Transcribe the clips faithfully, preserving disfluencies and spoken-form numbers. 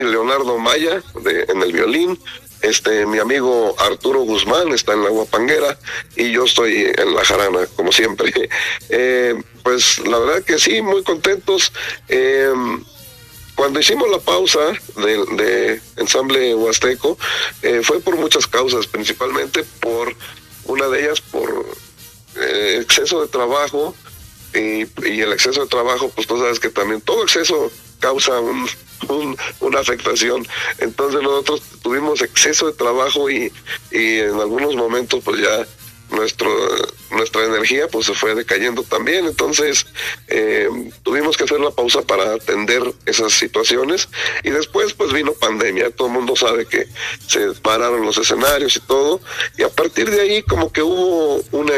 Leonardo Maya de, en el violín, este mi amigo Arturo Guzmán está en la guapanguera y yo estoy en la jarana, como siempre. Eh, pues la verdad que sí, muy contentos. Eh, cuando hicimos la pausa de, de Ensamble Huasteco, eh, fue por muchas causas, principalmente por una de ellas por eh, exceso de trabajo, y, y el exceso de trabajo, pues tú sabes que también todo exceso causa un Un, una afectación. Entonces nosotros tuvimos exceso de trabajo y, y en algunos momentos pues ya nuestro nuestra energía pues se fue decayendo también. Entonces eh, tuvimos que hacer la pausa para atender esas situaciones y después pues vino pandemia. Todo el mundo sabe que se pararon los escenarios y todo, y a partir de ahí como que hubo una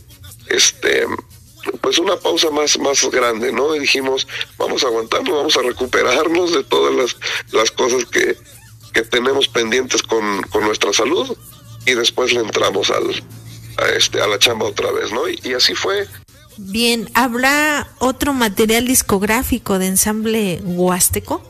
este pues una pausa más más grande, ¿no? Y dijimos, vamos a aguantarnos, vamos a recuperarnos de todas las, las cosas que, que tenemos pendientes con, con nuestra salud, y después le entramos al, a, este, a la chamba otra vez, ¿no? Y, y así fue. Bien, ¿habrá otro material discográfico de Ensamble Huasteco?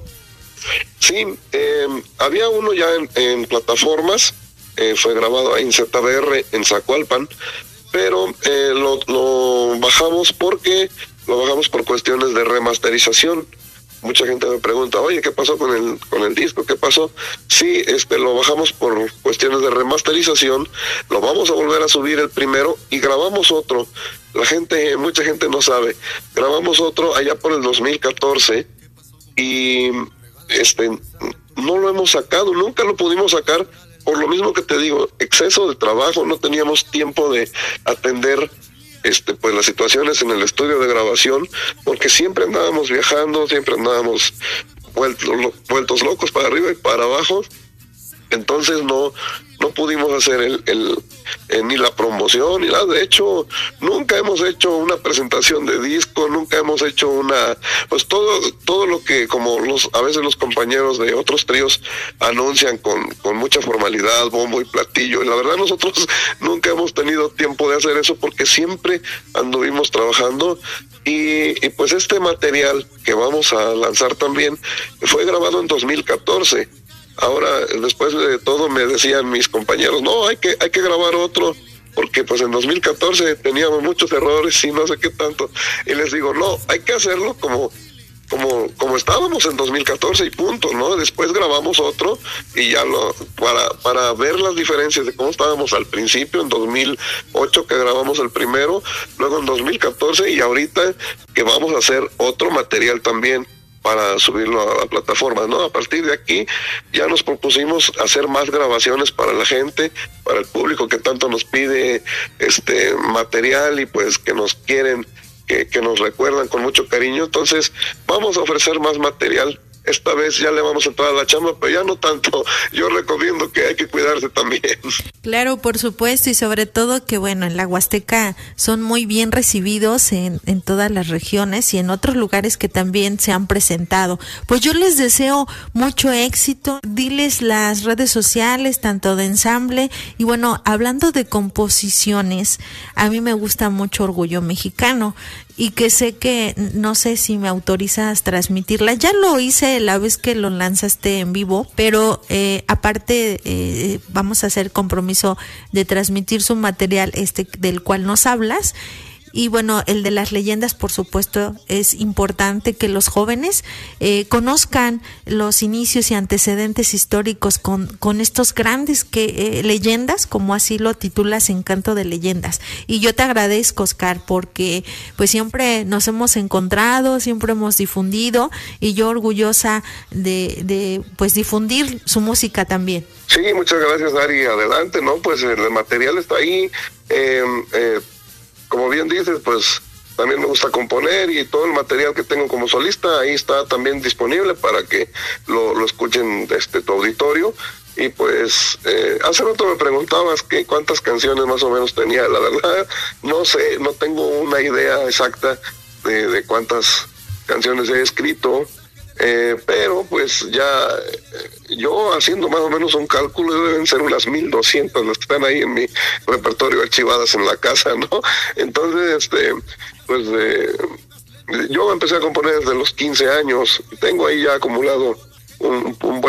Sí, eh, había uno ya en, en plataformas, eh, fue grabado ahí en Z B R, en Zacualpan, pero eh, lo, lo bajamos porque lo bajamos por cuestiones de remasterización. Mucha gente me pregunta, oye, ¿qué pasó con el con el disco? ¿Qué pasó? Sí, este lo bajamos por cuestiones de remasterización, lo vamos a volver a subir el primero y grabamos otro. La gente, mucha gente no sabe, grabamos otro allá por el dos mil catorce y este no lo hemos sacado, nunca lo pudimos sacar. Por lo mismo que te digo, exceso de trabajo, no teníamos tiempo de atender este pues las situaciones en el estudio de grabación, porque siempre andábamos viajando, siempre andábamos vueltos, vueltos locos para arriba y para abajo. Entonces no no pudimos hacer el, el eh, ni la promoción ni nada. De hecho, nunca hemos hecho una presentación de disco, nunca hemos hecho una, pues todo todo lo que como los a veces los compañeros de otros tríos anuncian con con mucha formalidad, bombo y platillo. Y la verdad nosotros nunca hemos tenido tiempo de hacer eso porque siempre anduvimos trabajando. Y, y pues este material que vamos a lanzar también fue grabado en dos mil catorce. Ahora, después de todo, me decían mis compañeros, no, hay que hay que grabar otro, porque pues en dos mil catorce teníamos muchos errores y no sé qué tanto. Y les digo, no, hay que hacerlo como como como estábamos en dos mil catorce y punto, ¿no? Después grabamos otro y ya lo para para ver las diferencias de cómo estábamos al principio, en dos mil ocho que grabamos el primero, luego en dos mil catorce y ahorita que vamos a hacer otro material también para subirlo a la plataforma, ¿no? A partir de aquí ya nos propusimos hacer más grabaciones para la gente, para el público que tanto nos pide este material y pues que nos quieren, que, que nos recuerdan con mucho cariño. Entonces vamos a ofrecer más material. Esta vez ya le vamos a entrar a la chamba, pero ya no tanto. Yo recomiendo que hay que cuidarse también. Claro, por supuesto, y sobre todo que, bueno, en la Huasteca son muy bien recibidos en, en todas las regiones y en otros lugares que también se han presentado. Pues yo les deseo mucho éxito. Diles las redes sociales, tanto de Ensamble, y bueno, hablando de composiciones, a mí me gusta mucho Orgullo Mexicano, y que sé que, no sé si me autorizas transmitirla. Ya lo hice la vez que lo lanzaste en vivo, pero eh, aparte eh, vamos a hacer compromiso de transmitir su material este del cual nos hablas. Y bueno, el de las leyendas, por supuesto, es importante que los jóvenes eh, conozcan los inicios y antecedentes históricos con, con estos grandes que eh, leyendas, como así lo titulas, Encanto de Leyendas. Y yo te agradezco, Oscar, porque pues siempre nos hemos encontrado, siempre hemos difundido, y yo orgullosa de, de pues difundir su música también. Sí, muchas gracias, Ari. Adelante, ¿no? Pues el material está ahí. Eh, eh, Como bien dices, pues también me gusta componer y todo el material que tengo como solista ahí está también disponible para que lo, lo escuchen este tu auditorio. Y pues eh, hace rato me preguntabas que cuántas canciones más o menos tenía. La verdad no sé, no tengo una idea exacta de, de cuántas canciones he escrito. Eh, pero pues ya eh, yo haciendo más o menos un cálculo deben ser unas mil doscientas las que están ahí en mi repertorio archivadas en la casa, ¿no? Entonces, este, pues eh, yo empecé a componer desde los quince años, tengo ahí ya acumulado un, un buen